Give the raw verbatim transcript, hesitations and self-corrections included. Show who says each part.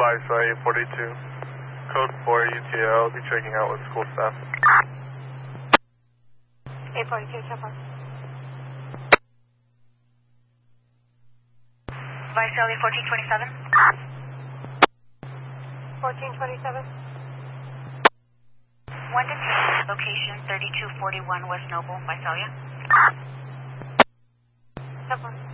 Speaker 1: Visalia forty-two. Code four U T L. I'll be checking out with school staff.
Speaker 2: eight forty-two, so far.
Speaker 3: Visalia fourteen twenty-seven.
Speaker 2: fourteen twenty-seven.
Speaker 3: One to two, location thirty-two forty-one West Noble, Visalia.
Speaker 2: So far.